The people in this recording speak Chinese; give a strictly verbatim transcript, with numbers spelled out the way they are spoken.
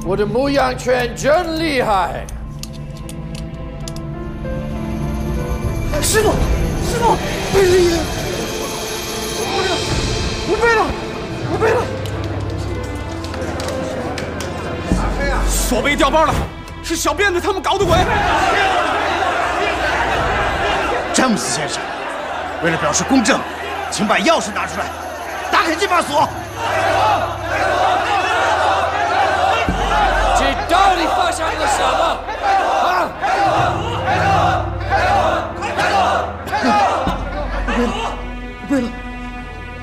我的牧羊犬真厉害。 师傅，师傅，贝利爷，不背了，不背了，不背了！ 锁被掉包了，是小辫子他们搞的鬼。 詹姆斯先生，为了表示公正，请把钥匙拿出来，打开这把锁。 这到底发生了什么？